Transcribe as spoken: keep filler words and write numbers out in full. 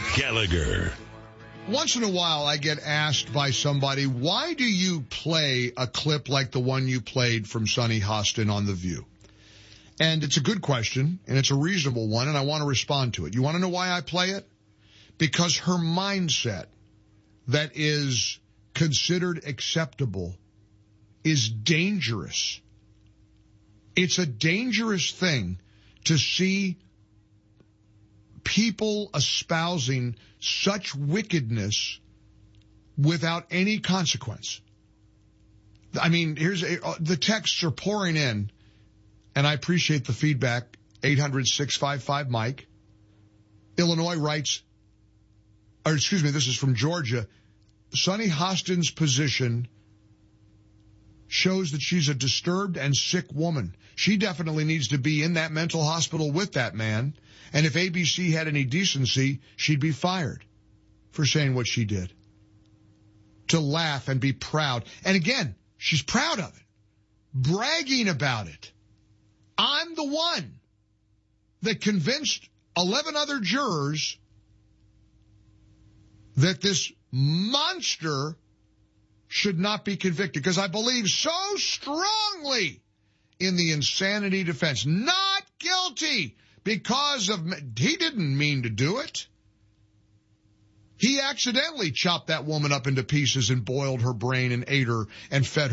Gallagher. Once in a while, I get asked by somebody, why do you play a clip like the one you played from Sunny Hostin on The View? And it's a good question, and it's a reasonable one, and I want to respond to it. You want to know why I play it? Because her mindset that is considered acceptable is dangerous. It's a dangerous thing to see people espousing such wickedness without any consequence. I mean, here's a, uh, the texts are pouring in, and I appreciate the feedback. eight hundred, six five five, Mike. Illinois writes, or excuse me, this is from Georgia. Sunny Hostin's position shows that she's a disturbed and sick woman. She definitely needs to be in that mental hospital with that man. And if A B C had any decency, she'd be fired for saying what she did. To laugh and be proud. And again, she's proud of it. Bragging about it. I'm the one that convinced eleven other jurors that this monster should not be convicted, because I believe so strongly in the insanity defense. Not guilty because of, he didn't mean to do it. He accidentally chopped that woman up into pieces and boiled her brain and ate her and fed her.